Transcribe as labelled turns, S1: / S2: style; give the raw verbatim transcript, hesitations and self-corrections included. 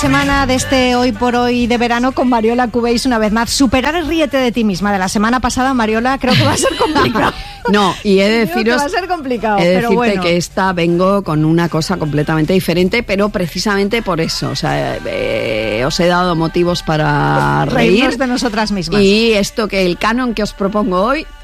S1: semana de este Hoy por Hoy de verano con Mariola Cubéis una vez más. Superar el ríete de ti misma de la semana pasada, Mariola, creo que va a ser complicado.
S2: No, y he de deciros,
S1: creo que va a ser complicado,
S2: he de
S1: pero
S2: decirte
S1: bueno.
S2: que esta vengo con una cosa completamente diferente, pero precisamente por eso, o sea, eh, os he dado motivos para reír.
S1: Reírnos de nosotras mismas.
S2: Y esto que el canon que os propongo hoy